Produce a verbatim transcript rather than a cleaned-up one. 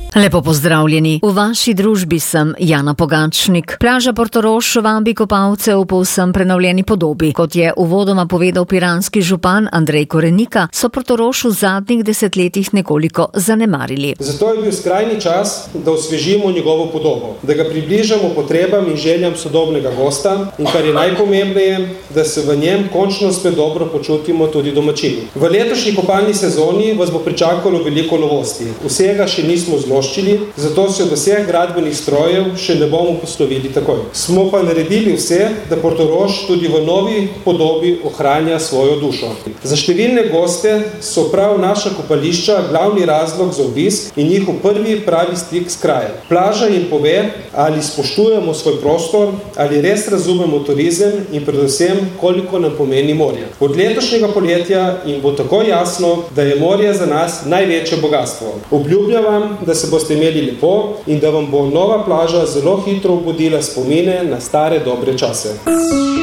Lepo pozdravljeni. V vaši družbi sem Jana Pogačnik. Plaža Portorož vabi kopalce v povsem prenovljeni podobi. Kot je uvodoma povedal piranski župan Andrej Korenika, so Portorož v zadnjih desetletjih nekoliko zanemarili. Zato je bil skrajni čas, da osvežimo njegovo podobo, da ga približamo potrebam in željam sodobnega gosta in kar je najpomembneje, da se v njem končno spet dobro počutimo tudi domačini. V letošnji kopalni sezoni vas bo pričakalo veliko novosti. Vsega še nismo zložili, zato se od vseh gradbenih strojev še ne bomo poslovili takoj. Smo pa naredili vse, da Portorož tudi v novi podobi ohranja svojo dušo. Za številne goste so prav naša kopališča glavni razlog za obisk in njihov prvi pravi stik s krajem. Plaža jim pove, ali spoštujemo svoj prostor, ali res razumemo turizem in predvsem, koliko nam pomeni morje. Od letošnjega poletja jim bo tako jasno, da je morje za nas največje bogatstvo. Obljubljam vam, da se boste imeli lepo in da vam bo nova plaža zelo hitro obudila spomine na stare dobre čase.